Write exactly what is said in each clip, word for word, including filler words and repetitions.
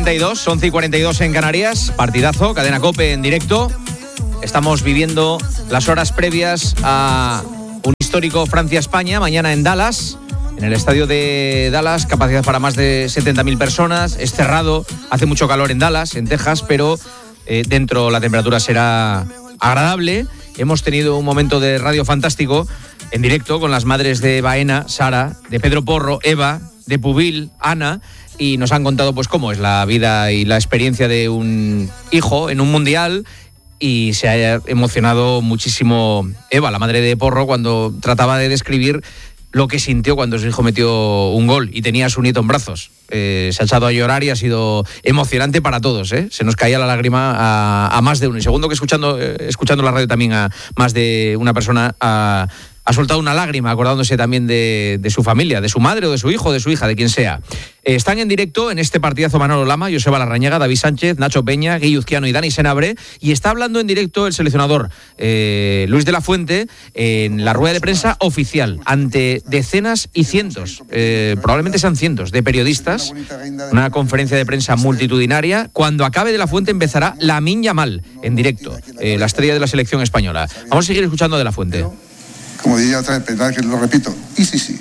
cuarenta y dos, once y cuarenta y dos en Canarias. Partidazo, Cadena COPE en directo. Estamos viviendo las horas previas a un histórico Francia-España, mañana en Dallas, en el estadio de Dallas, capacidad para más de setenta mil personas. Es cerrado, hace mucho calor en Dallas, en Texas, pero eh, dentro la temperatura será agradable. Hemos tenido un momento de radio fantástico en directo con las madres de Baena, Sara, de Pedro Porro, Eva, de Pubil, Ana, y nos han contado pues cómo es la vida y la experiencia de un hijo en un mundial. Y se ha emocionado muchísimo Eva, la madre de Porro, cuando trataba de describir lo que sintió cuando su hijo metió un gol y tenía a su nieto en brazos. Eh, se ha echado a llorar y ha sido emocionante para todos, ¿eh? Se nos caía la lágrima a, a más de uno. Y segundo que escuchando, eh, escuchando la radio también a más de una persona a, ha soltado una lágrima acordándose también de, de su familia, de su madre o de su hijo, de su hija, de quien sea. Eh, están en directo en este partidazo Manolo Lama, Joseba Larrañaga, David Sánchez, Nacho Peña, Guille Uzquiano y Dani Senabre, y está hablando en directo el seleccionador eh, Luis de la Fuente en la rueda de prensa oficial ante decenas y cientos, eh, probablemente sean cientos de periodistas, una conferencia de prensa multitudinaria. Cuando acabe de la Fuente empezará Lamine Yamal en directo, eh, la estrella de la selección española. Vamos a seguir escuchando de la Fuente. Como diría otra vez, pensar que lo repito, y sí, sí.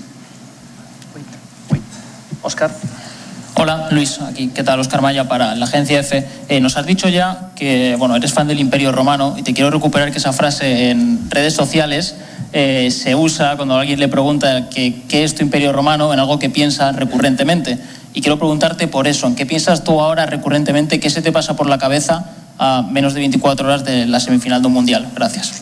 Óscar. Hola, Luis, aquí. ¿Qué tal? Óscar Maya para la agencia F. Eh, nos has dicho ya que, bueno, eres fan del Imperio Romano y te quiero recuperar que esa frase en redes sociales eh, se usa cuando alguien le pregunta que, qué es tu Imperio Romano en algo que piensa recurrentemente. Y quiero preguntarte por eso, ¿en qué piensas tú ahora recurrentemente? ¿Qué se te pasa por la cabeza a menos de veinticuatro horas de la semifinal de un mundial? Gracias.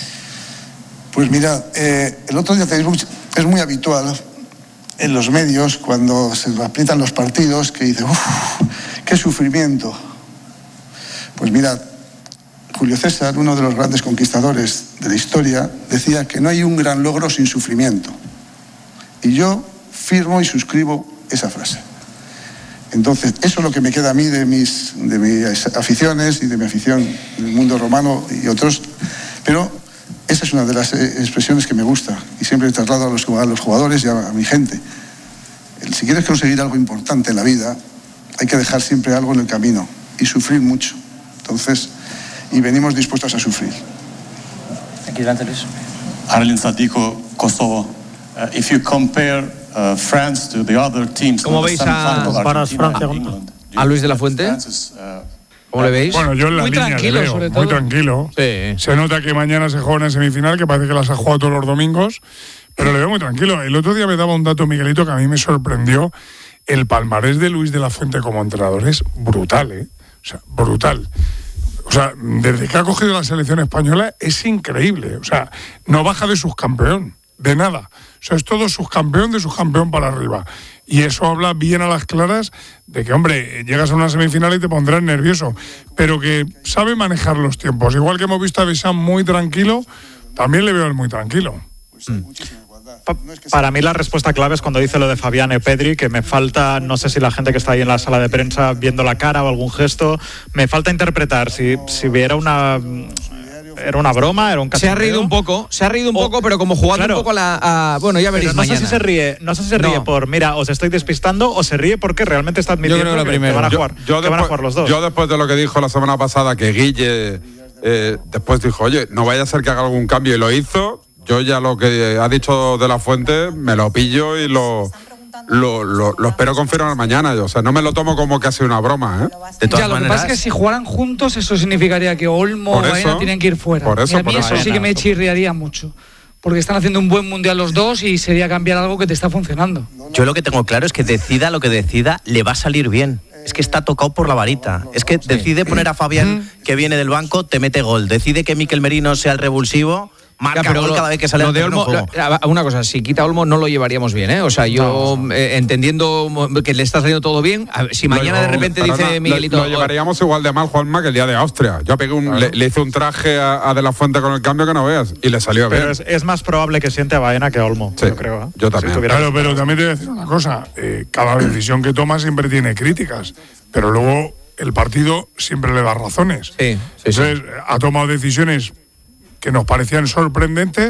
Pues mira, eh, el otro día Facebook es muy habitual en los medios cuando se aprietan los partidos que dice, uff, qué sufrimiento. Pues mira, Julio César, uno de los grandes conquistadores de la historia, decía que no hay un gran logro sin sufrimiento. Y yo firmo y suscribo esa frase. Entonces, eso es lo que me queda a mí de mis, de mis aficiones y de mi afición del mundo romano y otros, pero esa es una de las expresiones que me gusta y siempre traslado a los, a los jugadores y a, a mi gente. El, si quieres conseguir algo importante en la vida, hay que dejar siempre algo en el camino y sufrir mucho. Entonces, y venimos dispuestos a sufrir. Aquí delante, Luis. Arlen Sadiko, Kosovo. Uh, if you compare uh, France to the other teams, ¿cómo veis a, a Luis de la Fuente? ¿Cómo le veis? Bueno, yo en la muy línea tranquilo, leo, sobre todo. muy tranquilo. Sí. Se nota que mañana se juega una semifinal, que parece que las ha jugado todos los domingos, pero le veo muy tranquilo. El otro día me daba un dato, Miguelito, que a mí me sorprendió. El palmarés de Luis de la Fuente como entrenador es brutal, ¿eh? O sea, brutal. O sea, desde que ha cogido la selección española es increíble. O sea, no baja de subcampeón, de nada. O sea, es todo subcampeón de subcampeón para arriba. Y eso habla bien a las claras de que, hombre, llegas a una semifinal y te pondrás nervioso, pero que sabe manejar los tiempos. Igual que hemos visto a Deschamps muy tranquilo, también le veo a él muy tranquilo. Mm. Para mí la respuesta clave es cuando dice lo de Fabián y Pedri, que me falta, no sé si la gente que está ahí en la sala de prensa viendo la cara o algún gesto, me falta interpretar si, si hubiera una... ¿Era una broma? ¿Era un cachondeo? Se ha reído un poco, se ha reído un poco, pero como jugando claro, un poco a la... A, bueno, ya veréis no mañana. Sé si se ríe, no sé si se ríe no. por, mira, os estoy despistando, o se ríe porque realmente está admitiendo yo creo que, que, que, van a jugar, yo, yo que después, van a jugar los dos. Yo después de lo que dijo la semana pasada, que Guille eh, después dijo, oye, no vaya a ser que haga algún cambio, y lo hizo, yo ya lo que ha dicho de la Fuente me lo pillo y lo... Lo, lo, lo espero confirmar mañana. O sea, no me lo tomo como casi una broma, ¿eh? De todas ya, lo maneras, que pasa es que si jugaran juntos, eso significaría que Olmo o Baena tienen que ir fuera. Por eso, y a mí por eso eso. sí que me chirriaría mucho. Porque están haciendo un buen mundial los dos y sería cambiar algo que te está funcionando. Yo lo que tengo claro es que decida lo que decida, le va a salir bien. Es que está tocado por la varita. Es que decide poner a Fabián, que viene del banco, te mete gol. Decide que Mikel Merino sea el revulsivo, marca ya, gol lo, cada vez que sale lo al de Olmo, juego. Lo, una cosa, si quita Olmo no lo llevaríamos bien, ¿eh? O sea, yo no. eh, entendiendo que le está saliendo todo bien, a ver, si mañana de repente dice no, Miguelito... Lo, lo llevaríamos igual de mal, Juanma, que el día de Austria. Yo pegué un, claro. le, le hice un traje a, a De la Fuente con el cambio que no veas y le salió pero bien. Pero es, es más probable que siente a Baena que a Olmo, sí, yo creo. ¿eh? Yo también. Si claro, pero también te voy a decir una cosa. Eh, cada decisión que toma siempre tiene críticas, pero luego el partido siempre le da razones. Sí, sí, Entonces, sí. ha tomado decisiones que nos parecían sorprendentes,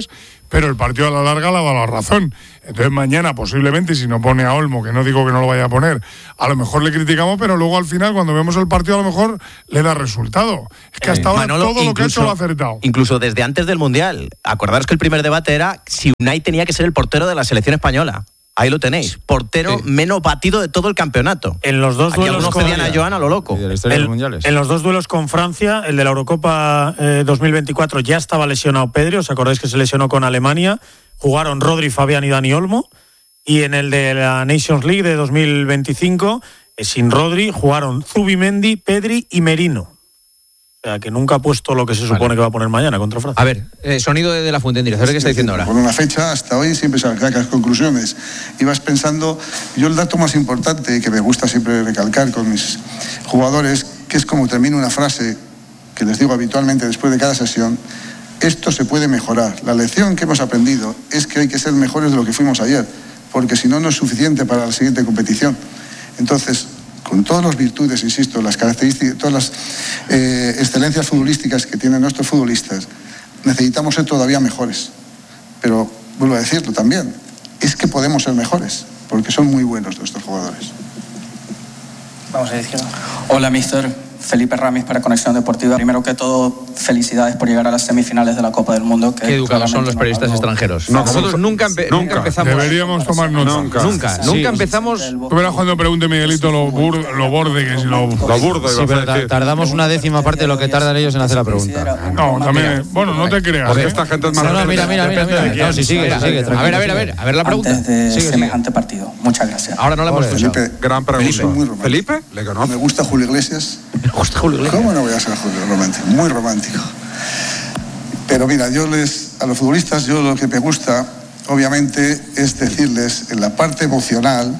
pero el partido a la larga le ha dado la razón. Entonces mañana posiblemente, si no pone a Olmo, que no digo que no lo vaya a poner, a lo mejor le criticamos, pero luego al final cuando vemos el partido a lo mejor le da resultado. Es que hasta eh, ahora Manolo, todo lo incluso, que ha hecho lo ha acertado. Incluso desde antes del Mundial. Acordaros que el primer debate era si Unai tenía que ser el portero de la selección española. Ahí lo tenéis, portero sí. menos batido de todo el campeonato. En los dos Aquí duelos con a Joan a lo loco. De el, en los dos duelos con Francia, el de la Eurocopa eh, dos mil veinticuatro ya estaba lesionado Pedri, ¿os acordáis que se lesionó con Alemania? Jugaron Rodri, Fabián y Dani Olmo. Y en el de la Nations League de dos mil veinticinco, eh, sin Rodri, jugaron Zubimendi, Pedri y Merino. O sea, que nunca ha puesto lo que se supone vale. que va a poner mañana contra Francia. A ver, eh, sonido de, de la fuente en directo. ¿Qué está diciendo ahora? Por una fecha, hasta hoy siempre sacas conclusiones. Y vas pensando, yo el dato más importante que me gusta siempre recalcar con mis jugadores, que es como termino una frase que les digo habitualmente después de cada sesión, esto se puede mejorar. La lección que hemos aprendido es que hay que ser mejores de lo que fuimos ayer, porque si no, no es suficiente para la siguiente competición. Entonces, con todas las virtudes, insisto, las características, todas las eh, excelencias futbolísticas que tienen nuestros futbolistas, necesitamos ser todavía mejores. Pero, vuelvo a decirlo también, es que podemos ser mejores, porque son muy buenos nuestros jugadores. Vamos a la izquierda. Hola, mister. Felipe Ramis para Conexión Deportiva. Primero que todo, felicidades por llegar a las semifinales de la Copa del Mundo. Que Qué educados son los periodistas extranjeros. No, nosotros nunca, empe nunca, nunca empezamos. Deberíamos tomar nota. Nunca, nunca, sí. nunca empezamos. Tú verás cuando pregunte Miguelito lo, bur, lo borde que es lo, lo burdo. Sí, pero tardamos una décima parte de lo que tardan ellos en hacer la pregunta. No, también. Bueno, no te creas. Porque esta gente es más. No, no, mira, mira, mira. mira. No, si sigue, si sigue. A ver, a ver, a ver. A ver la pregunta. Antes de sigue, semejante sigue. partido. Muchas gracias. Ahora no la hemos escuchado. Felipe, gran pregunta. ¿Felipe? ¿Le conoce? Me gusta Julio Iglesias. Me gusta Julio Iglesias. ¿Cómo no voy a ser Julio? Romántico, muy romántico. Pero mira, yo les, a los futbolistas, yo lo que me gusta, obviamente, es decirles en la parte emocional,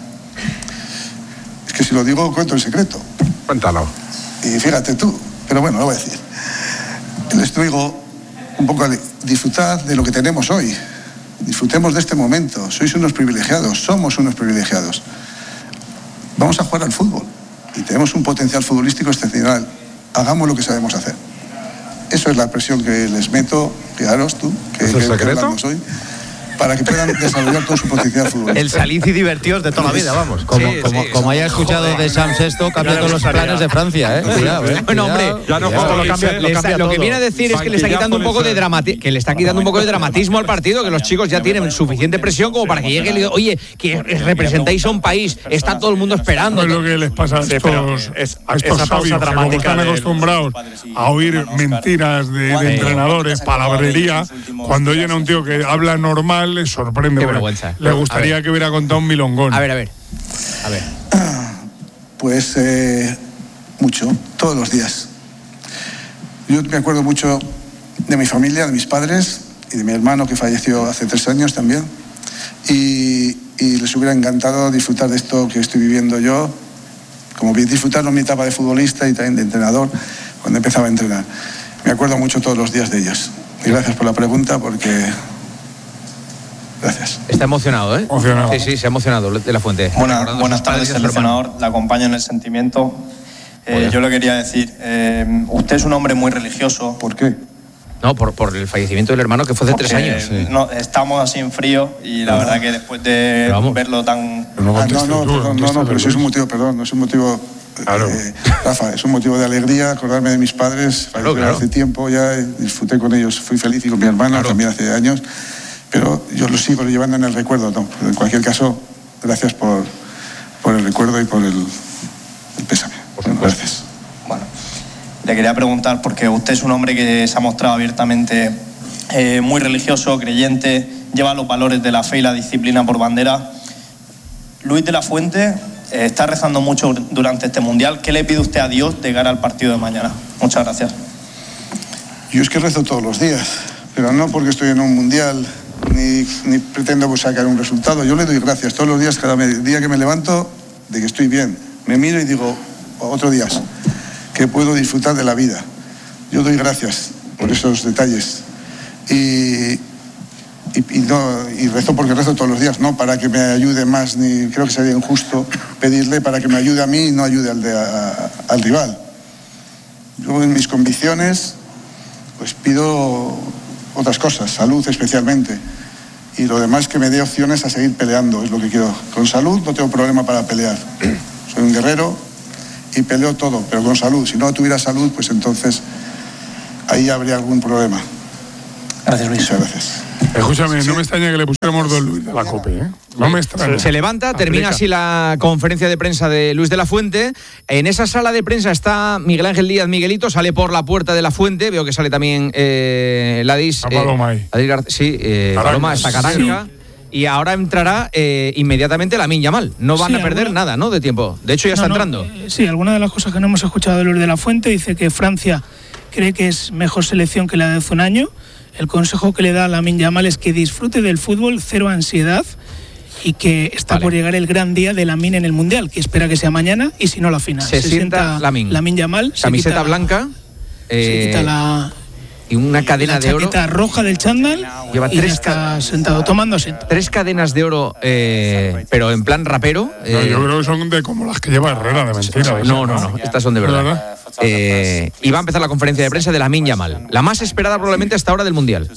es que si lo digo, cuento el secreto. Cuéntalo. Y fíjate tú, pero bueno, lo voy a decir. Les digo un poco, disfrutad de lo que tenemos hoy. Disfrutemos de este momento. Sois unos privilegiados, somos unos privilegiados. Vamos a jugar al fútbol y tenemos un potencial futbolístico excepcional. Hagamos lo que sabemos hacer. Eso es la presión que les meto, fijaros tú, que, ¿Es el que, secreto? que hoy, para que puedan desarrollar todo su potencial futbolístico. El salid y divertidos de toda la vida, vamos. Como, sí, como, sí, como haya escuchado joder, de Sam Sexto, cambia todos los planes de Francia, ¿eh? Cuidado, ¿eh? Bueno, hombre, ya no lo, lo cambia, lo, cambia lo que viene a decir es que le está quitando un poco de dramatismo, que le está quitando un poco de dramatismo al partido, que los chicos ya tienen suficiente presión como para que llegue y le diga, oye, que representáis a un país, está todo el mundo esperando. No es lo que les pasa a estos, es, a estos sabios, que como están acostumbrados a oír mentiras de, de entrenadores, palabrería, cuando oyen a un tío que habla normal, les sorprende. Qué vergüenza. Le gustaría que hubiera contado un milongón. A ver, a ver. A ver. Pues eh, mucho, todos los días. Yo me acuerdo mucho de mi familia, de mis padres y de mi hermano que falleció hace tres años también. Y, y les hubiera encantado disfrutar de esto que estoy viviendo yo, como disfrutarlo en mi etapa de futbolista y también de entrenador, cuando empezaba a entrenar. Me acuerdo mucho todos los días de ellos. Y gracias por la pregunta, porque... Gracias. Está emocionado, ¿eh? Emocionado. Sí, sí, se ha emocionado de la Fuente. Buena, buenas tardes, seleccionador. La acompaño en el sentimiento. Eh, yo le quería decir, eh, usted es un hombre muy religioso. ¿Por qué? No, por, por el fallecimiento del hermano que fue hace Porque, tres años. Sí. No, estamos así en frío y la no. verdad que después de verlo tan... No, ah, no, no, perdón, no, no, pero sí es un motivo, perdón, no es un motivo... Claro. Eh, Rafa, es un motivo de alegría acordarme de mis padres. Claro, claro. Hace tiempo ya disfruté con ellos, fui feliz y con mi hermano claro. también hace años. Pero yo lo sigo llevando en el recuerdo, ¿no? Pero en cualquier caso, gracias por, por el recuerdo y por el, el pésame. Bueno, gracias. Bueno, le quería preguntar, porque usted es un hombre que se ha mostrado abiertamente eh, muy religioso, creyente, lleva los valores de la fe y la disciplina por bandera. Luis de la Fuente eh, está rezando mucho durante este Mundial. ¿Qué le pide usted a Dios de cara al partido de mañana? Muchas gracias. Yo es que rezo todos los días, pero no porque estoy en un Mundial... Ni, ni pretendo sacar un resultado. Yo le doy gracias todos los días, cada día que me levanto, de que estoy bien. Me miro y digo, otro día, que puedo disfrutar de la vida. Yo doy gracias por esos detalles. Y, y, y, no, y rezo porque rezo todos los días, no para que me ayude más, ni creo que sería injusto pedirle para que me ayude a mí y no ayude al, de, a, al rival. Yo en mis convicciones, pues pido... otras cosas, salud especialmente, y lo demás que me dé opciones a seguir peleando, es lo que quiero. Con salud no tengo problema para pelear. Soy un guerrero y peleo todo, pero con salud. Si no tuviera salud, pues entonces ahí habría algún problema. Gracias, Luis. Muchas gracias. Escúchame, no me extraña que le pusiéramos dos Luis de la COPE, ¿eh? No me extraña. Se levanta, termina así la conferencia de prensa de Luis de la Fuente. En esa sala de prensa está Miguel Ángel Díaz Miguelito, sale por la puerta de la Fuente. Veo que sale también eh, Ladis. A Paloma ahí. Eh, Gar- sí, eh, Paloma, está Caranga. Sí. Y ahora entrará eh, inmediatamente Lamine Yamal. No van sí, a perder alguna... nada, ¿no? De tiempo. De hecho, ya no, está entrando. No, eh, sí, alguna de las cosas que no hemos escuchado de Luis de la Fuente dice que Francia cree que es mejor selección que la de hace un año. El consejo que le da a Lamine Yamal es que disfrute del fútbol, cero ansiedad, y que está vale. por llegar el gran día de Lamine en el Mundial, que espera que sea mañana y si no la final. Se, se sienta Lamine. Lamine Yamal. Camiseta se quita, blanca. Eh, se quita la... Y una cadena la de oro. chaqueta roja del chándal. Lleva y tres está sentado tomando asiento. Tres cadenas de oro, eh, pero en plan rapero. Eh, no, yo creo que son de como las que lleva Herrera, de mentira. No, no, no, estas son de verdad. ¿De verdad? Eh, y va a empezar la conferencia de prensa de Lamine Yamal, la más esperada probablemente hasta ahora del Mundial.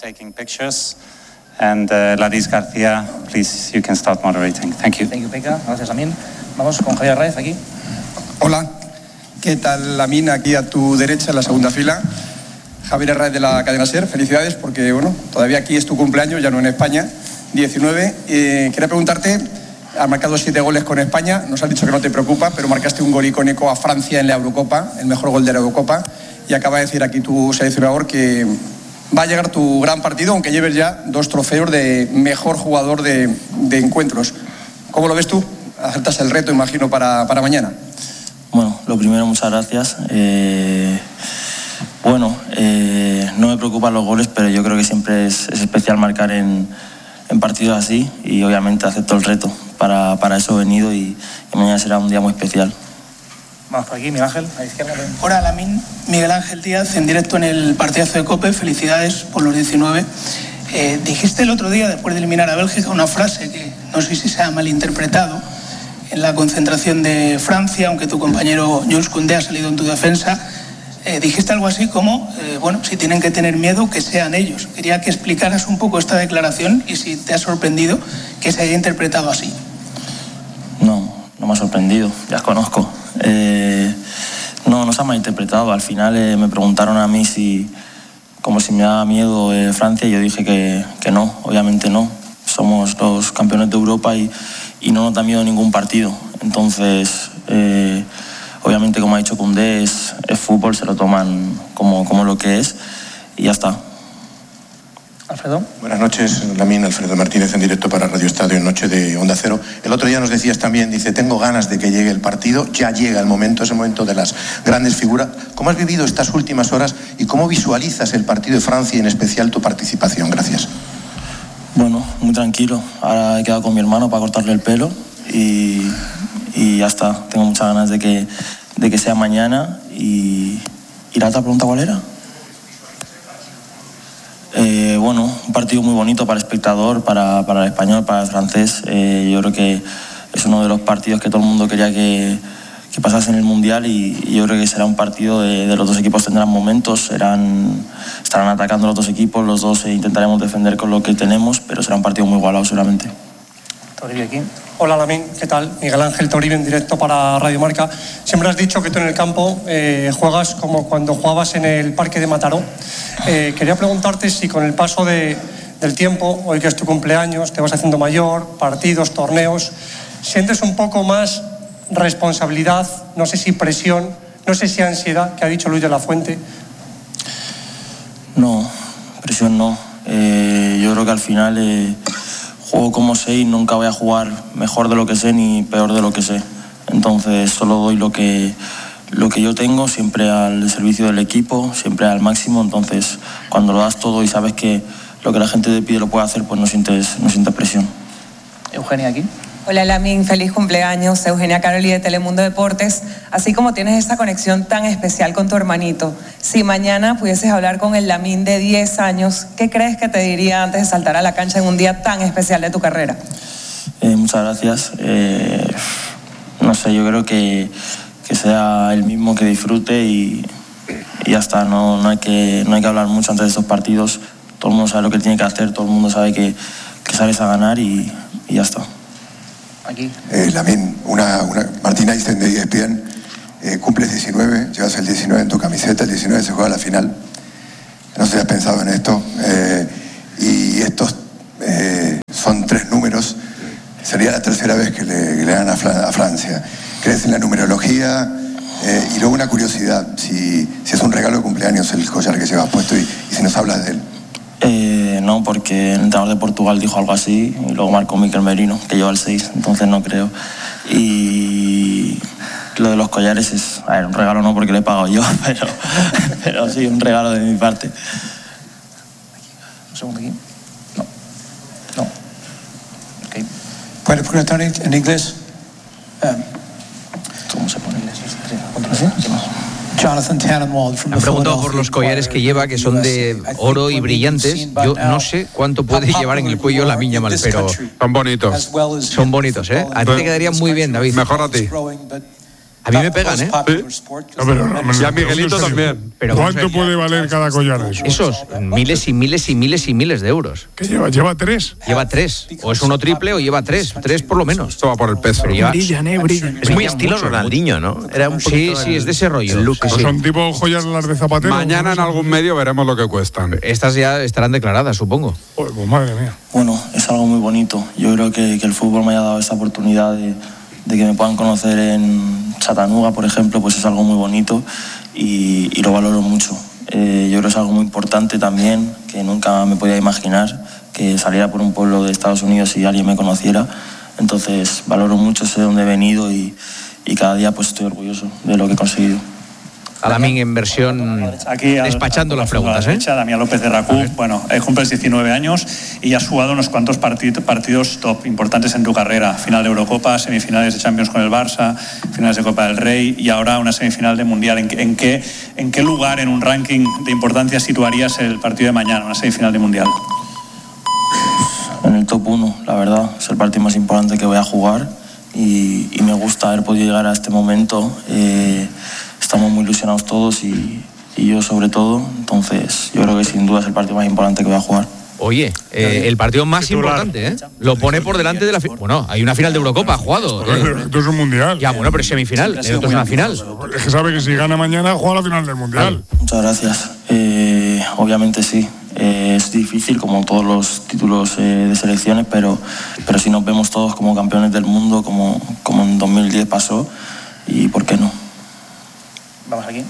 And uh, Ladis García, please, you can start moderating. Thank you. Thank you, Peca. Gracias, Lamine. Vamos con Javier Raez aquí. Hola, ¿qué tal, Lamine? Aquí a tu derecha, en la segunda fila. Javier Herrera de la cadena SER, felicidades porque bueno, todavía aquí es tu cumpleaños, ya no en España, diecinueve. Eh, quería preguntarte, has marcado siete goles con España, nos has dicho que no te preocupa, pero marcaste un gol icónico a Francia en la Eurocopa, el mejor gol de la Eurocopa, y acaba de decir aquí tu seleccionador que va a llegar tu gran partido, aunque lleves ya dos trofeos de mejor jugador de, de encuentros. ¿Cómo lo ves tú? ¿Aceptas el reto, imagino, para, para mañana? Bueno, lo primero, muchas gracias. Eh... Bueno, eh, no me preocupan los goles, pero yo creo que siempre es, es especial marcar en, en partidos así y obviamente acepto el reto. Para, para eso he venido y, y mañana será un día muy especial. Vamos por aquí, Miguel Ángel, a la izquierda. Hola, Lamine. Miguel Ángel Díaz, en directo en el partidazo de COPE. Felicidades por los diecinueve. Eh, dijiste el otro día, después de eliminar a Bélgica, una frase que no sé si se ha malinterpretado en la concentración de Francia, aunque tu compañero Jules Koundé ha salido en tu defensa. Eh, dijiste algo así como, eh, bueno, si tienen que tener miedo, que sean ellos. Quería que explicaras un poco esta declaración y si te ha sorprendido que se haya interpretado así. No, no me ha sorprendido, ya os conozco. Eh, no, no se ha malinterpretado. Al final eh, me preguntaron a mí si, como si me daba miedo eh, Francia, y yo dije que, que no, obviamente no. Somos los campeones de Europa y, y no nos da miedo ningún partido. Entonces... Eh, Obviamente, como ha dicho Koundé, es, es fútbol, se lo toman como, como lo que es y ya está. Alfredo. Buenas noches, Lamine. Alfredo Martínez en directo para Radio Estadio en Noche de Onda Cero. El otro día nos decías también, dice, tengo ganas de que llegue el partido, ya llega el momento, es el momento de las grandes figuras. ¿Cómo has vivido estas últimas horas y cómo visualizas el partido de Francia y en especial tu participación? Gracias. Bueno, muy tranquilo. Ahora he quedado con mi hermano para cortarle el pelo y... y ya está, tengo muchas ganas de que, de que sea mañana. Y, ¿y la otra pregunta cuál era? Eh, bueno, un partido muy bonito para el espectador, para, para el español, para el francés. Eh, yo creo que es uno de los partidos que todo el mundo quería que, que pasase en el Mundial y, y yo creo que será un partido de, de los dos equipos tendrán momentos, serán, estarán atacando los dos equipos, los dos intentaremos defender con lo que tenemos, pero será un partido muy igualado seguramente. Toribio aquí. Hola, Lamine, ¿qué tal? Miguel Ángel Toribio en directo para Radio Marca. Siempre has dicho que tú en el campo eh, juegas como cuando jugabas en el Parque de Mataró. Eh, quería preguntarte si con el paso de, del tiempo, hoy que es tu cumpleaños, te vas haciendo mayor, partidos, torneos, ¿sientes un poco más responsabilidad, no sé si presión, no sé si ansiedad, que ha dicho Luis de la Fuente? No, presión no. Eh, yo creo que al final... Eh, juego como sé y nunca voy a jugar mejor de lo que sé ni peor de lo que sé. Entonces solo doy lo que, lo que yo tengo, siempre al servicio del equipo, siempre al máximo. Entonces cuando lo das todo y sabes que lo que la gente te pide lo puede hacer, pues no sientes, no sientes presión. Eugenia aquí. Hola, Lamine, feliz cumpleaños. Eugenia Caroli de Telemundo Deportes. Así como tienes esa conexión tan especial con tu hermanito, si mañana pudieses hablar con el Lamine de diez años, ¿qué crees que te diría antes de saltar a la cancha en un día tan especial de tu carrera? Eh, muchas gracias. Eh, no sé, yo creo que, que sea el mismo, que disfrute y, y ya está. No, no, hay que, no hay que hablar mucho antes de estos partidos. Todo el mundo sabe lo que tiene que hacer, todo el mundo sabe que que sales a ganar y, y ya está. Aquí. Eh, Lamine, una, una, Martín Einstein de E S P N, eh, cumples diecinueve, llevas el diecinueve en tu camiseta, el diecinueve se juega la final. No sé si has pensado en esto. Eh, y estos eh, son tres números. Sería la tercera vez que le, que le dan a, Fla- a Francia. ¿Crees en la numerología? Eh, y luego una curiosidad, si, si es un regalo de cumpleaños el collar que llevas puesto y, y si nos hablas de él. Eh, no, porque el entrenador de Portugal dijo algo así y luego marcó Mikel Merino, que lleva el seis, entonces no creo. Y lo de los collares es, a ver, un regalo no porque lo he pagado yo, pero, pero sí, un regalo de mi parte. Un segundo aquí. No. No. Ok. ¿Puedes preguntar en inglés? Um, ¿Cómo se pone en inglés? Jonathan Tannenwald from Me han preguntado por los collares que lleva, que son de oro y brillantes. Yo no sé cuánto puede llevar en el cuello la Miña Mal, pero son bonitos. Son bonitos, ¿eh? A ti te quedaría muy bien, David. Mejor a ti. A mí me pegan, ¿eh? Sí. No, pero, y a Miguelito también. Pero ¿cuánto puede valer cada collar de esos? Esos, miles y miles y miles y miles de euros. ¿Qué lleva? ¿Lleva tres? Lleva tres. O es uno triple o lleva tres. Tres por lo menos. Esto va por el peso. Lleva, Brillan, eh, brillan. Es muy estilo Ronaldinho, ¿no? Era un sí, sí, es de ese rollo. Pues Sí. son tipo joyas las de Zapatero. Mañana en algún medio veremos lo que cuestan. Estas ya estarán declaradas, supongo. Pues madre mía. Bueno, es algo muy bonito. Yo creo que, que el fútbol me haya dado esa oportunidad de, de que me puedan conocer en Chattanooga, por ejemplo, pues es algo muy bonito y, y lo valoro mucho. Eh, yo creo que es algo muy importante también, que nunca me podía imaginar que saliera por un pueblo de Estados Unidos y alguien me conociera. Entonces valoro mucho, sé de dónde he venido y, y cada día pues estoy orgulloso de lo que he conseguido. Alamín en versión Aquí, despachando las preguntas, a la ¿eh? derecha, Damián López de Racú. Bueno, eh, cumples diecinueve años y has jugado unos cuantos partid- partidos top importantes en tu carrera. Final de Eurocopa, semifinales de Champions con el Barça, finales de Copa del Rey y ahora una semifinal de Mundial. ¿En, qué- en, qué, ¿En qué lugar en un ranking de importancia situarías el partido de mañana, una semifinal de Mundial? En el top uno, la verdad. Es el partido más importante que voy a jugar y, y me gusta haber podido llegar a este momento. Eh, estamos muy ilusionados todos y, y yo sobre todo. Entonces yo creo que sin duda es el partido más importante que voy a jugar. Oye, eh, el partido más importante, ¿eh? Lo pone por delante de la... fi- Bueno, hay una final de Eurocopa, ha jugado. Joder, esto es un mundial. Ya, bueno, pero es semifinal. Esto es una final. Es que sabe que si gana mañana juega la final del mundial. Muchas gracias. Eh, obviamente sí. Eh, es difícil como todos los títulos eh, de selecciones, pero, pero si nos vemos todos como campeones del mundo, como, como en dos mil diez pasó, y ¿por qué no? Vamos aquí.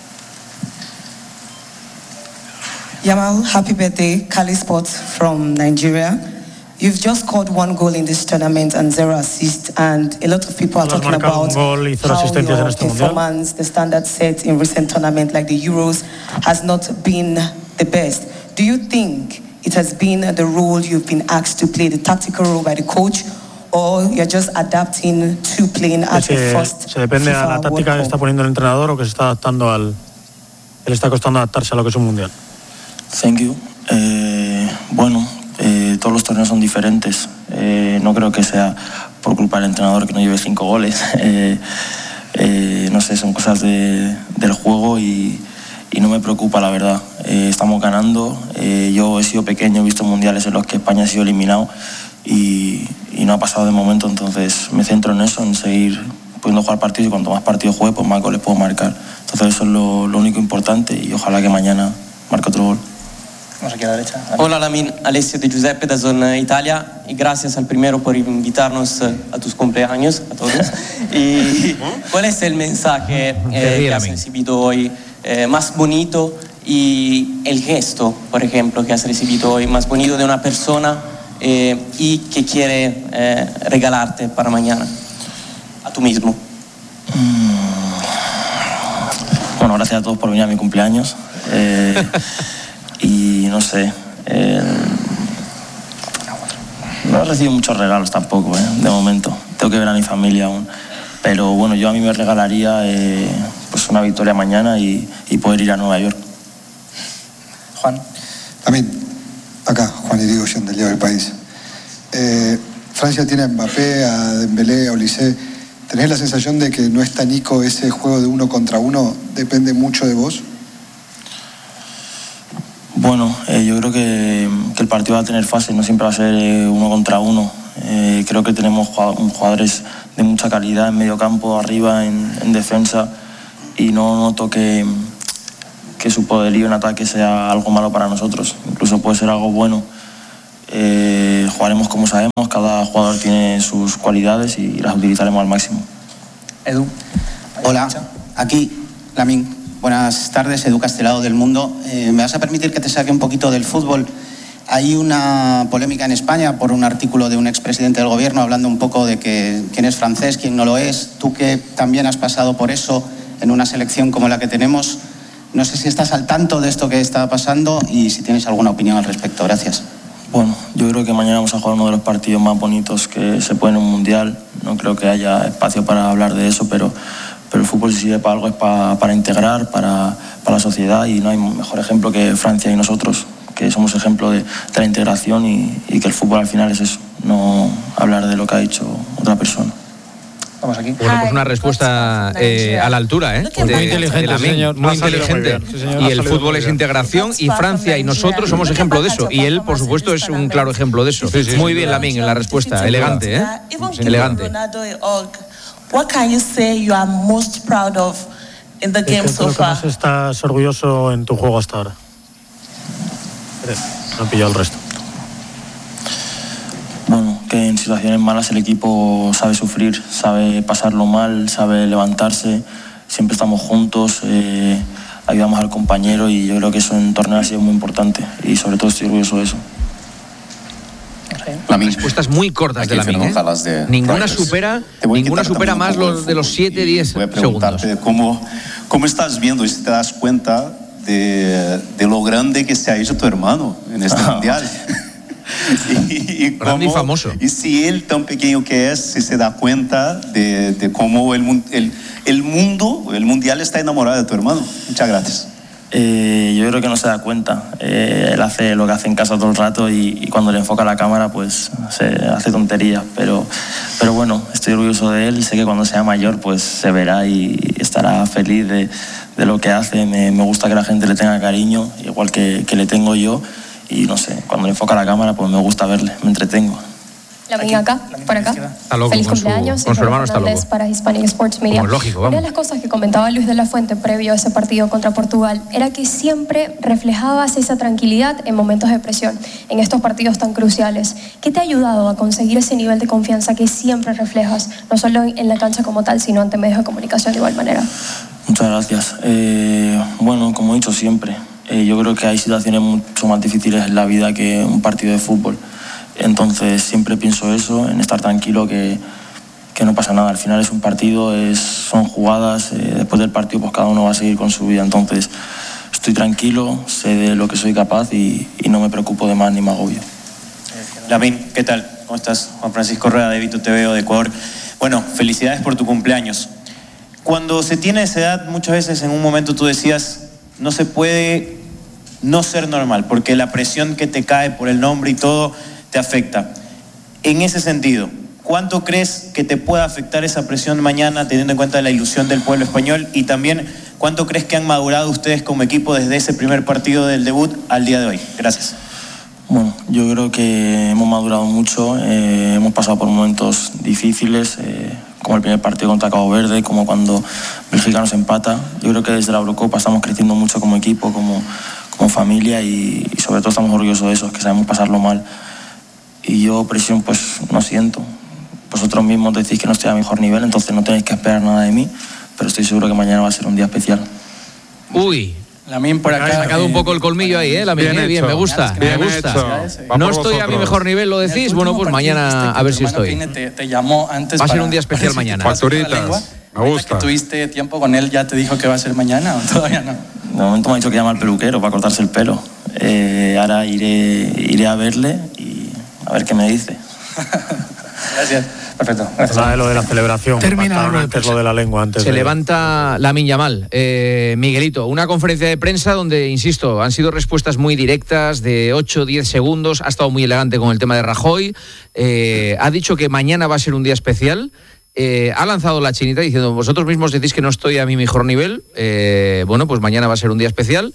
Yamal, happy birthday. Kali Sports from Nigeria. You've just scored one goal in this tournament and zero assists, and a lot of people are Has talking marcado about un gol y cero how asistencias en your este mundial. performance, the standard set in recent tournaments like the Euros, has not been the best. Do you think it has been the role you've been asked to play, the tactical role by the coach, or you're just adapting to playing at Se, the first se depende de la FIFA táctica World que está Cup? poniendo el entrenador o que se está adaptando al. Que le está costando adaptarse a lo que es un mundial. Thank you. Eh, bueno, eh, todos los torneos son diferentes. Eh, no creo que sea por culpa del entrenador que no lleve cinco goles. Eh, eh, no sé, son cosas de, del juego y, y no me preocupa, la verdad. Eh, estamos ganando. Eh, yo he sido pequeño, he visto mundiales en los que España ha sido eliminado y, y no ha pasado de momento, entonces me centro en eso, en seguir pudiendo jugar partidos y cuanto más partidos juegue, pues más goles puedo marcar. Entonces eso es lo, lo único importante y ojalá que mañana marque otro gol. Vamos aquí a la derecha. Hola Lamin, Alessio de Giuseppe da Zona Italia y gracias al primero por invitarnos a tus cumpleaños a todos. ¿Y cuál es el mensaje eh, que has recibido hoy eh, más bonito y el gesto, por ejemplo, que has recibido hoy más bonito de una persona eh, y que quiere eh, regalarte para mañana a tú mismo? Bueno, gracias a todos por venir a mi cumpleaños. Eh, y no sé, eh, no he recibido muchos regalos tampoco, eh, de momento. Tengo que ver a mi familia aún. Pero bueno, yo a mí me regalaría eh, pues una victoria mañana y, y poder ir a Nueva York. Juan. También, acá, Juan Irigoyen del Diario del País. Eh, Francia tiene a Mbappé, a Dembélé, a Olise. ¿Tenés la sensación de que no es tan Nico ese juego de uno contra uno? ¿Depende mucho de vos? Bueno, eh, yo creo que, que el partido partido va a tener fases, no siempre va a ser eh, uno contra uno. Eh, creo que tenemos jugadores de mucha calidad en medio campo, arriba, en, en defensa, y no noto que, que su poderío en ataque sea algo malo para nosotros. Incluso puede ser algo bueno. Eh, jugaremos como sabemos, cada jugador tiene sus cualidades y las utilizaremos al máximo. Edu. Hola, aquí, Lamine. Buenas tardes, Edu Castelao del Mundo. Eh, ¿Me vas a permitir que te saque un poquito del fútbol? Hay una polémica en España por un artículo de un expresidente del gobierno hablando un poco de que quién es francés, quién no lo es. Tú que también has pasado por eso en una selección como la que tenemos, no sé si estás al tanto de esto que está pasando y si tienes alguna opinión al respecto. Gracias. Bueno, yo creo que mañana vamos a jugar uno de los partidos más bonitos que se puede en un mundial. No creo que haya espacio para hablar de eso, pero, pero el fútbol si sirve para algo es para, para integrar, para, para la sociedad, y no hay mejor ejemplo que Francia y nosotros, que somos ejemplo de, de la integración y, y que el fútbol al final es eso, no hablar de lo que ha dicho otra persona. Vamos aquí. Bueno, pues una respuesta eh, a la altura, ¿eh? De, muy inteligente, de señor. Muy inteligente. Muy sí, señor. Y el fútbol es integración y Francia y nosotros somos ejemplo de eso. Y él, por supuesto, es un claro ejemplo de eso. Sí, sí, muy bien, Lamine, en la respuesta. Elegante, ¿eh? Sí. Elegante. What can you say you are most proud of in the game so far? ¿Más estás orgulloso en tu juego hasta ahora? No he pillado el resto. Bueno, que en situaciones malas el equipo sabe sufrir, sabe pasarlo mal, sabe levantarse, siempre estamos juntos, eh, ayudamos al compañero, y yo creo que eso en torneo ha sido muy importante y sobre todo estoy orgulloso de eso. Respuestas muy cortas de Lamine, ¿eh? de ninguna supera, ninguna supera más los de los siete diez segundos. Cómo, cómo estás viendo y si te das cuenta de, de lo grande que se ha hecho tu hermano en este ah. mundial. y, y, grande cómo, y famoso. Y si él, tan pequeño que es, si se da cuenta de, de cómo el, el, el mundo, el mundial está enamorado de tu hermano. Muchas gracias. Eh, yo creo que no se da cuenta. Eh, él hace lo que hace en casa todo el rato y, y cuando le enfoca la cámara pues se hace tonterías. Pero, pero bueno, estoy orgulloso de él. Sé que cuando sea mayor pues se verá y estará feliz de, de lo que hace. Me, me gusta que la gente le tenga cariño, igual que, que le tengo yo. Y no sé, cuando le enfoca la cámara pues me gusta verle, me entretengo. Lamine acá, por acá. Está loco, Feliz con cumpleaños. Su, con su hermano está loco. Para Hispanic Sports Media. Como es lógico, vamos. Una de las cosas que comentaba Luis de la Fuente previo a ese partido contra Portugal era que siempre reflejabas esa tranquilidad en momentos de presión, en estos partidos tan cruciales. ¿Qué te ha ayudado a conseguir ese nivel de confianza que siempre reflejas, no solo en la cancha como tal, sino ante medios de comunicación de igual manera? Muchas gracias. Eh, bueno, como he dicho siempre, eh, yo creo que hay situaciones mucho más difíciles en la vida que un partido de fútbol. Entonces siempre pienso eso, en estar tranquilo, que, que no pasa nada. Al final es un partido, es, son jugadas, eh, después del partido pues cada uno va a seguir con su vida. Entonces estoy tranquilo, sé de lo que soy capaz y, y no me preocupo de más ni me agobio. Lamine, ¿qué tal? ¿Cómo estás? Juan Francisco Rueda de Vito T V de Ecuador. Bueno, felicidades por tu cumpleaños. Cuando se tiene esa edad, muchas veces en un momento tú decías, no se puede no ser normal, porque la presión que te cae por el nombre y todo te afecta. En ese sentido, ¿cuánto crees que te pueda afectar esa presión mañana, teniendo en cuenta la ilusión del pueblo español? Y también, ¿cuánto crees que han madurado ustedes como equipo desde ese primer partido del debut al día de hoy? Gracias. Bueno, yo creo que hemos madurado mucho, eh, hemos pasado por momentos difíciles, eh, como el primer partido contra Cabo Verde, como cuando Bélgica nos empata. Yo creo que desde la Eurocopa estamos creciendo mucho como equipo, como, como familia y, y sobre todo estamos orgullosos de eso, que sabemos pasarlo mal. Y yo presión pues no siento. Vosotros mismos decís que no estoy a mejor nivel, entonces no tenéis que esperar nada de mí, pero estoy seguro que mañana va a ser un día especial. Uy, Lamine por acá. Ha sacado un poco el colmillo ahí, ¿eh? Lamine, bien, bien, me gusta, bien me gusta. Hecho. No estoy a mi mejor nivel, lo decís. Bueno, pues mañana a ver si estoy. Te, te llamó antes. Va a ser un día especial mañana. Facturitas. Me gusta. Que tuviste tiempo con él, ¿ya te dijo que va a ser mañana o todavía no? De momento me ha dicho que llama al peluquero para cortarse el pelo. Eh, ahora iré, iré a verle y a ver qué me dice. Gracias. Perfecto. Gracias. La de lo de la celebración. Termina antes lo de la lengua. Antes Se de... levanta Lamine Yamal. Eh, Miguelito, una conferencia de prensa donde, insisto, han sido respuestas muy directas de ocho a diez segundos. Ha estado muy elegante con el tema de Rajoy. Eh, ha dicho que mañana va a ser un día especial. Eh, ha lanzado la chinita diciendo, vosotros mismos decís que no estoy a mi mejor nivel. Eh, bueno, pues mañana va a ser un día especial.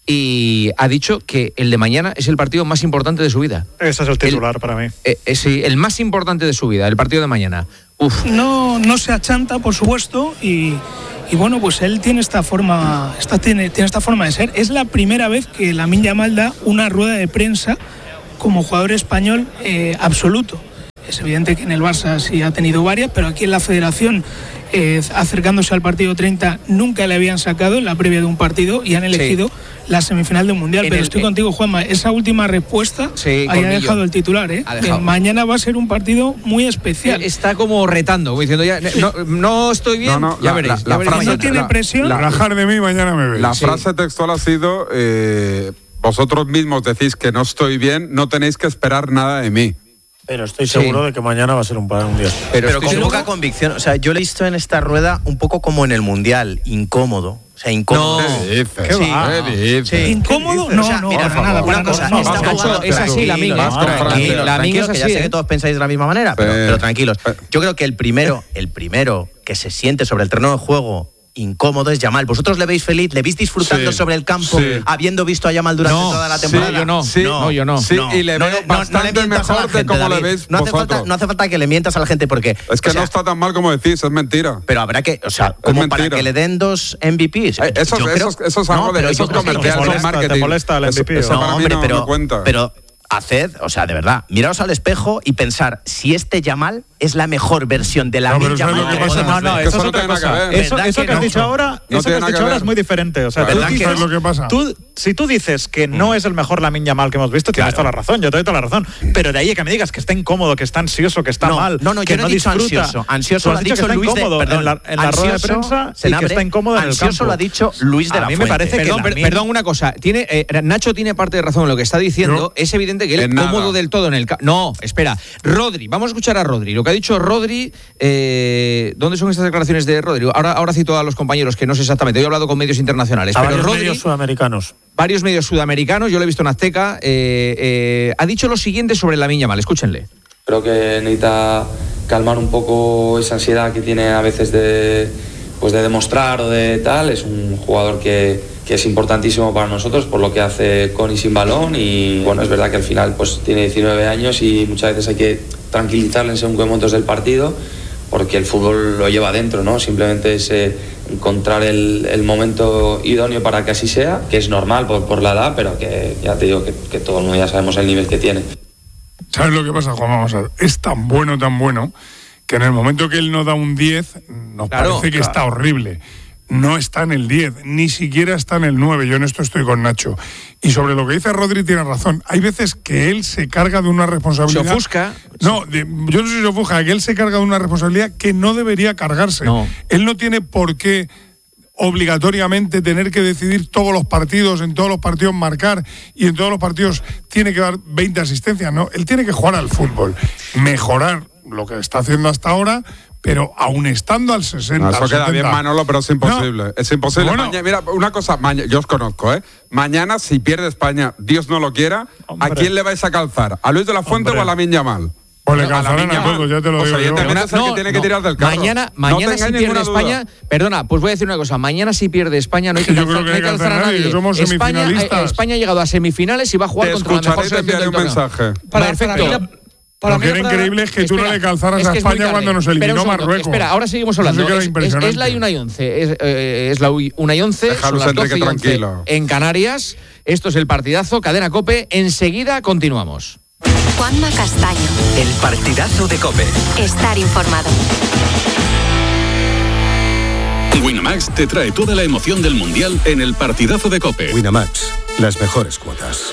y ha dicho que el de mañana es el partido más importante de su vida. Ese es el titular el, para mí. Eh, eh, sí, el más importante de su vida, el partido de mañana. Uf. No, no se achanta, por supuesto, y, y bueno, pues él tiene esta forma, esta, tiene, tiene esta forma de ser. Es la primera vez que Lamine Yamal da una rueda de prensa como jugador español eh, absoluto. Es evidente que en el Barça sí ha tenido varias, pero aquí en la Federación, eh, acercándose al partido treinta, nunca le habían sacado en la previa de un partido y han elegido sí. la semifinal de un Mundial. En pero el, estoy contigo, Juanma, esa última respuesta sí, ahí ha dejado el titular, ¿eh? Que mañana va a ser un partido muy especial. Está como retando, diciendo ya, sí. no, no estoy bien, no, no, ya la, veréis. La, ya la veréis. frase, no tiene la, presión. La, rajar de mí, mañana me veis. La sí. frase textual ha sido, eh, vosotros mismos decís que no estoy bien, no tenéis que esperar nada de mí. Pero estoy seguro sí. de que mañana va a ser un, un día. Pero, pero con seguro. poca convicción. O sea, yo le he visto en esta rueda un poco como en el Mundial, incómodo. O sea, incómodo. No. ¿Qué dices? ¿Qué sí. va? ¿Qué dices? Sí. ¿Incómodo? No, o sea, no, mira, para nada, una para cosa, nada. está No, jugando, es así, la amiga. Tranquilo, la amiga es que así, ya sé ¿eh? que todos pensáis de la misma manera, pero, pero tranquilos. Yo creo que el primero, el primero que se siente sobre el terreno de juego incómodo es Yamal. ¿Vosotros le veis feliz? ¿Le veis disfrutando sí, sobre el campo sí. habiendo visto a Yamal durante no, toda la temporada? Sí, yo no. Sí, no, no, yo no. Sí, no. y le veo no, bastante no, no mejor de cómo le veis no hace, vosotros. falta, no hace falta que le mientas a la gente porque... Es que o sea, no está tan mal como decís, es mentira. Pero habrá que... O sea, como para que le den dos M V Ps. Eh, eso, yo eso, creo, eso es algo no, de... Eso es comercial, eso es marketing. ¿Te molesta el M V P? Eso, eso no, para hombre, mí no, pero, no cuenta. pero haced, o sea, de verdad, miraos al espejo y pensar si este Yamal es la mejor versión de la no, Yamal. Que eso, no, no, eso es otra cosa. Eso, eso que has dicho ahora, eso que has dicho ahora es muy diferente. O sea, tú dices, lo que pasa? Tú, si tú dices que no es el mejor Lamine Yamal que hemos visto, tienes toda la razón, yo te doy toda la razón. Pero de ahí a que me digas que está incómodo, que está ansioso, que está no, mal, no, no, que yo no, no he dicho disfruta. Ansioso, ansioso lo ha dicho, dicho que está Luis incómodo de, perdón, en la, en la ansioso, rueda de prensa y que está incómodo en el campo. Ansioso lo ha dicho Luis de la Fuente. A mí Fuente. me parece perdón, que per, perdón, una cosa. Tiene, eh, Nacho tiene parte de razón en lo que está diciendo. No, es evidente que él es cómodo del todo en el campo. No, espera. Rodri, vamos a escuchar a Rodri. Lo que ha dicho Rodri, eh, ¿dónde son estas declaraciones de Rodri? Ahora, ahora cito a los compañeros que no sé exactamente. Yo he hablado con medios internacionales. A pero varios Rodri, medios sudamericanos. Varios medios sudamericanos, yo lo he visto en Azteca. Eh, eh, ha dicho lo siguiente sobre Lamine Yamal. Escúchenle. Creo que necesita calmar un poco esa ansiedad que tiene a veces de, pues de demostrar o de tal. Es un jugador que, que es importantísimo para nosotros por lo que hace con y sin balón. Y bueno, es verdad que al final pues tiene diecinueve años y muchas veces hay que tranquilizarle en según qué momentos del partido, porque el fútbol lo lleva adentro, ¿no? Simplemente es eh, encontrar el, el momento idóneo para que así sea, que es normal por, por la edad, pero que ya te digo que, que todo el mundo ya sabemos el nivel que tiene. ¿Sabes lo que pasa, Juan? Vamos a ver. Es tan bueno, tan bueno, que en el momento que él no da un diez, nos claro, parece que claro. está horrible. No está en el diez, ni siquiera está en el nueve. Yo en esto estoy con Nacho. Y sobre lo que dice Rodri tiene razón. Hay veces que él se carga de una responsabilidad... Se ofusca. No, de, yo no sé si se ofusca, que él se carga de una responsabilidad que no debería cargarse. No. Él no tiene por qué obligatoriamente tener que decidir todos los partidos, en todos los partidos marcar y en todos los partidos tiene que dar veinte asistencias, ¿no? Él tiene que jugar al fútbol, mejorar lo que está haciendo hasta ahora, pero aún estando al sesenta. No, eso al queda setenta. bien, Manolo, pero es imposible. No. Es imposible. Bueno. Mañana, mira, una cosa, mañana, yo os conozco, ¿eh? Mañana, si pierde España, Dios no lo quiera, Hombre. ¿a quién le vais a calzar? ¿A Luis de la Fuente Hombre. o a Lamine Yamal? Pues le calzarán a todos, ya te lo o digo sea, yo. No, es el que tiene que tirar del carro. Mañana, mañana no si pierde España, perdona, pues voy a decir una cosa, mañana si pierde España no hay que yo calzar, creo que no hay que calzar a nadie. nadie que somos España, semifinalistas. eh, España ha llegado a semifinales y va a jugar te contra la mejor selección del un torneo. mensaje. Para, Perfecto. Para mí, Para lo que era increíble es que espera, tú no le calzaras a España cuando nos eliminó Marruecos. Espera, ahora seguimos hablando. Es, es, es la una y once. Es, eh, es la una y once. Son las doce y once en Canarias. Esto es el partidazo. Cadena COPE. Enseguida continuamos. Juanma Castaño. El partidazo de COPE. Estar informado. Winamax te trae toda la emoción del Mundial en el partidazo de COPE. Winamax, las mejores cuotas.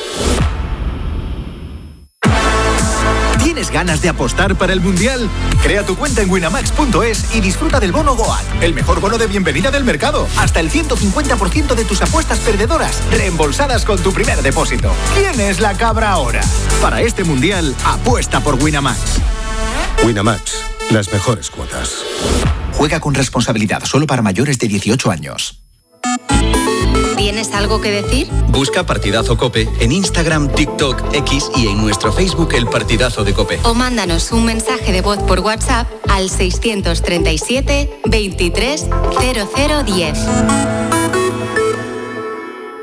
¿Tienes ganas de apostar para el Mundial? Crea tu cuenta en winamax punto es y disfruta del bono Goat, el mejor bono de bienvenida del mercado. Hasta el ciento cincuenta por ciento de tus apuestas perdedoras reembolsadas con tu primer depósito. ¿Quién es la cabra ahora? Para este Mundial, apuesta por Winamax. Winamax, las mejores cuotas. Juega con responsabilidad, solo para mayores de dieciocho años. ¿Tienes algo que decir? Busca Partidazo COPE en Instagram, TikTok, X y en nuestro Facebook El Partidazo de COPE. O mándanos un mensaje de voz por WhatsApp al seiscientos treinta y siete, veintitrés, cero cero diez. Tu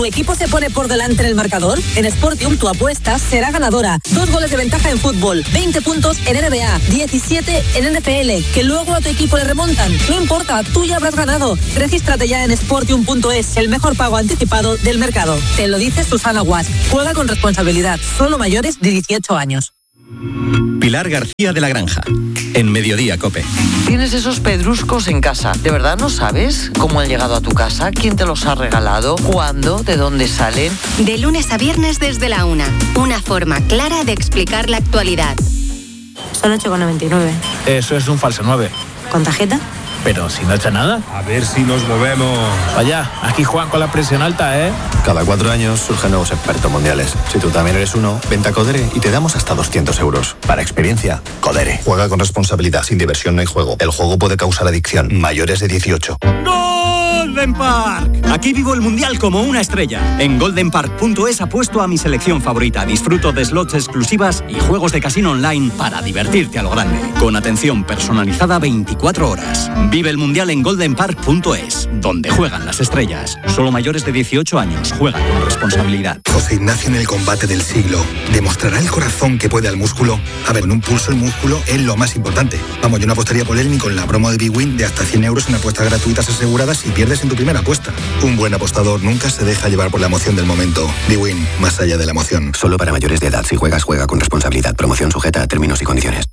¿Tu equipo se pone por delante en el marcador? En Sportium tu apuesta será ganadora. Dos goles de ventaja en fútbol, veinte puntos en N B A, diecisiete en N F L, que luego a tu equipo le remontan. No importa, tú ya habrás ganado. Regístrate ya en sportium punto es, el mejor pago anticipado del mercado. Te lo dice Susana Guas. Juega con responsabilidad. Solo mayores de dieciocho años. Pilar García de la Granja, en Mediodía COPE. Tienes esos pedruscos en casa. ¿De verdad no sabes cómo han llegado a tu casa? ¿Quién te los ha regalado? ¿Cuándo? ¿De dónde salen? De lunes a viernes desde la una. Una forma clara de explicar la actualidad. Son ocho con noventa y nueve. Eso es un falso nueve. ¿Con tarjeta? Pero si no echa nada. A ver si nos movemos. Vaya, aquí juegan con la presión alta, ¿eh? Cada cuatro años surgen nuevos expertos mundiales. Si tú también eres uno, vente a Codere y te damos hasta doscientos euros. Para experiencia, Codere. Juega con responsabilidad, sin diversión no hay juego. El juego puede causar adicción. Mayores de dieciocho. Golden Park. Aquí vivo el mundial como una estrella. En golden park punto es apuesto a mi selección favorita. Disfruto de slots exclusivas y juegos de casino online para divertirte a lo grande. Con atención personalizada veinticuatro horas. Vive el mundial en golden park punto es, donde juegan las estrellas. Solo mayores de dieciocho años. Juega con responsabilidad. José Ignacio en el combate del siglo. ¿Demostrará el corazón que puede al músculo? A ver, en un pulso el músculo es lo más importante. Vamos, yo no apostaría por él ni con la promo de Big Win de hasta cien euros en apuestas gratuitas aseguradas si pierdes en tu primera apuesta. Un buen apostador nunca se deja llevar por la emoción del momento. Big Win, más allá de la emoción. Solo para mayores de edad. Si juegas, juega con responsabilidad. Promoción sujeta a términos y condiciones.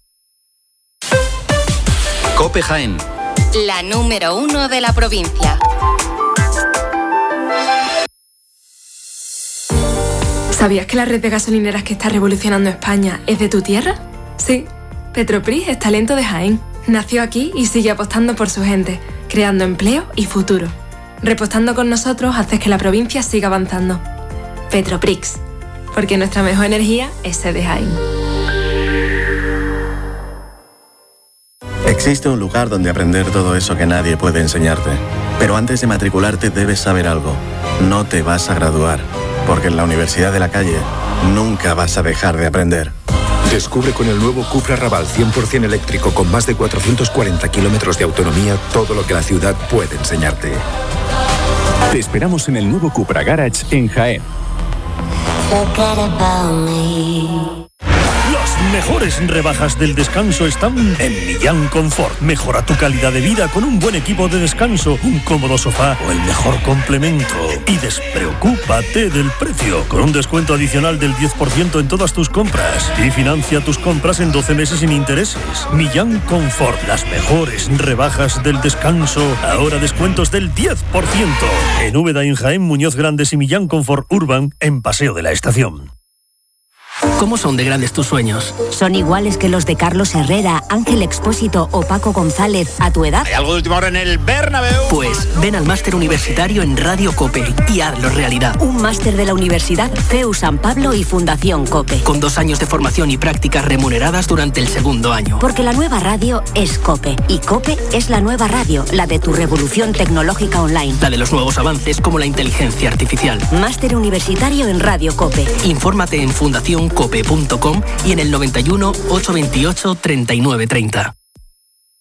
COPE Jaén. La número uno de la provincia. ¿Sabías que la red de gasolineras que está revolucionando España es de tu tierra? Sí, Petropris es talento de Jaén. Nació aquí y sigue apostando por su gente, creando empleo y futuro. Repostando con nosotros haces que la provincia siga avanzando. Petropris, porque nuestra mejor energía es ser de Jaén. Existe un lugar donde aprender todo eso que nadie puede enseñarte. Pero antes de matricularte debes saber algo. No te vas a graduar, porque en la Universidad de la Calle nunca vas a dejar de aprender. Descubre con el nuevo Cupra Raval cien por ciento eléctrico con más de cuatrocientos cuarenta kilómetros de autonomía todo lo que la ciudad puede enseñarte. Te esperamos en el nuevo Cupra Garage en Jaén. Las mejores rebajas del descanso están en Millán Confort. Mejora tu calidad de vida con un buen equipo de descanso, un cómodo sofá o el mejor complemento. Y despreocúpate del precio, con un descuento adicional del diez por ciento en todas tus compras. Y financia tus compras en doce meses sin intereses. Millán Confort, las mejores rebajas del descanso. Ahora descuentos del diez por ciento. En Úbeda, en Jaén, Muñoz Grandes y Millán Confort Urban, en Paseo de la Estación. ¿Cómo son de grandes tus sueños? ¿Son iguales que los de Carlos Herrera, Ángel Expósito o Paco González a tu edad? ¿Hay algo de última hora en el Bernabéu? Pues ven al máster universitario en Radio COPE y hazlo realidad. Un máster de la Universidad C E U San Pablo y Fundación COPE. Con dos años de formación y prácticas remuneradas durante el segundo año. Porque la nueva radio es COPE. Y COPE es la nueva radio, la de tu revolución tecnológica online. La de los nuevos avances como la inteligencia artificial. Máster universitario en Radio COPE. Infórmate en fundación cope punto com y en el noventa y uno, ochocientos veintiocho, treinta y nueve treinta.